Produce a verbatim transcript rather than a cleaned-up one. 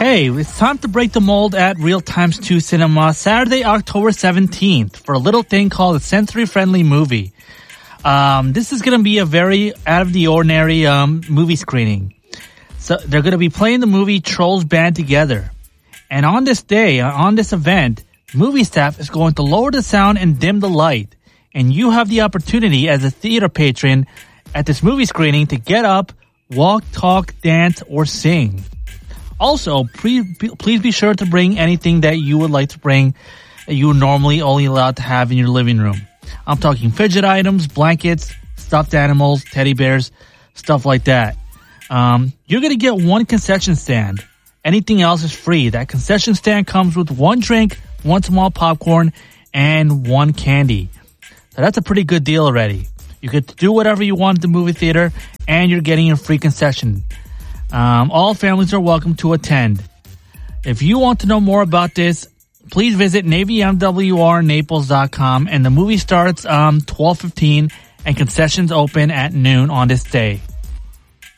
Hey, it's time to break the mold at Real Times two Cinema Saturday, October seventeenth for a little thing called a sensory-friendly movie. Um, this is going to be a very out-of-the-ordinary um, movie screening. So they're going to be playing the movie Trolls Band Together. And on this day, on this event, movie staff is going to lower the sound and dim the light. And you have the opportunity as a theater patron at this movie screening to get up, walk, talk, dance, or sing. Also, please, please be sure to bring anything that you would like to bring that you are normally only allowed to have in your living room. I'm talking fidget items, blankets, stuffed animals, teddy bears, stuff like that. Um, you're going to get one concession stand. Anything else is free. That concession stand comes with one drink, one small popcorn, and one candy. So that's a pretty good deal already. You get to do whatever you want at the movie theater, and you're getting a free concession. Um, all families are welcome to attend. If you want to know more about this, please visit Navy M W R Naples dot com, and the movie starts um twelve fifteen and concessions open at noon on this day.